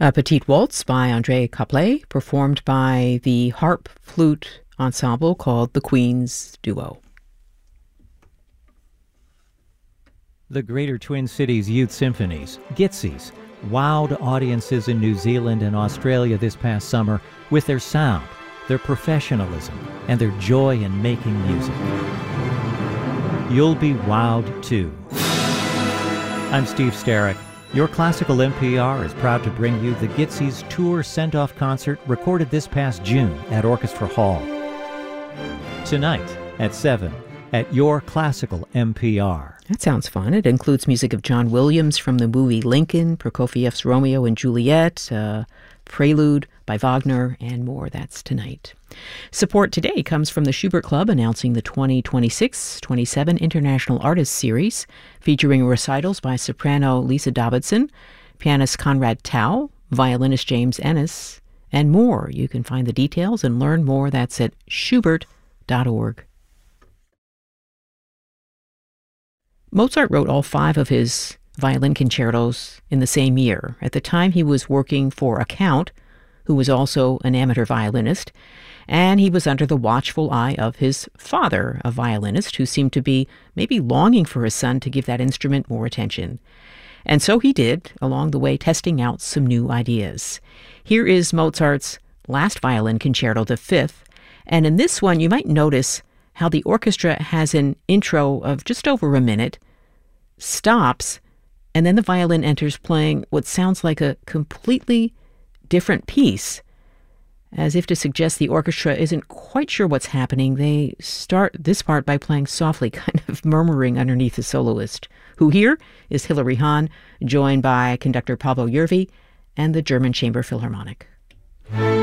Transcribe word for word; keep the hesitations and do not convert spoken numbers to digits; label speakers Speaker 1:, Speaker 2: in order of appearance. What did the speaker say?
Speaker 1: A Petite Waltz by André Caplet, performed by the harp flute ensemble called the Queen's Duo.
Speaker 2: The Greater Twin Cities Youth Symphonies, Gitsies, wowed audiences in New Zealand and Australia this past summer with their sound, their professionalism, and their joy in making music. You'll be wowed too. I'm Steve Starrick. Your Classical N P R is proud to bring you the Gitsies Tour Send-Off Concert recorded this past June at Orchestra Hall. Tonight at seven at Your Classical N P R.
Speaker 1: That sounds fun. It includes music of John Williams from the movie Lincoln, Prokofiev's Romeo and Juliet, uh, Prelude by Wagner, and more. That's tonight. Support today comes from the Schubert Club, announcing the twenty twenty-six twenty-seven International Artists Series, featuring recitals by soprano Lisa Davidson, pianist Conrad Tao, violinist James Ennis, and more. You can find the details and learn more. That's at schubert dot org. Mozart wrote all five of his violin concertos in the same year. At the time, he was working for a count who was also an amateur violinist, and he was under the watchful eye of his father, a violinist who seemed to be maybe longing for his son to give that instrument more attention. And so he did, along the way testing out some new ideas. Here is Mozart's last violin concerto, the fifth, and in this one you might notice how the orchestra has an intro of just over a minute, stops, and then the violin enters playing what sounds like a completely different piece, as if to suggest the orchestra isn't quite sure what's happening. They start this part by playing softly, kind of murmuring underneath the soloist, who here is Hilary Hahn, joined by conductor Paavo Järvi and the German Chamber Philharmonic.